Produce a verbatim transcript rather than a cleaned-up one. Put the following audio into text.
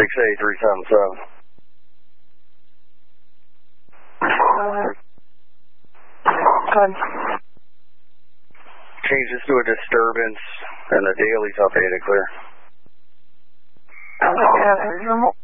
six eight three seven seven. Good. Change this to a disturbance, and the daily's up eight to clear. Okay,